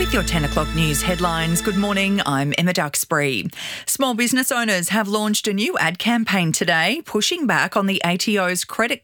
With your 10 o'clock news headlines, good morning, I'm Emma Duxbury. Small business owners have launched a new ad campaign today, pushing back on the ATO's credit